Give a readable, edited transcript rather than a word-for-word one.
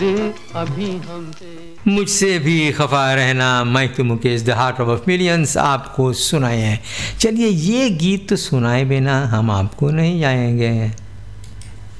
अभी हमसे मुझसे भी खफा रहना, मैं तो Mukesh the heart of millions आपको सुनाए हैं। चलिए ये गीत तो सुनाए बिना हम आपको नहीं जाएंगे।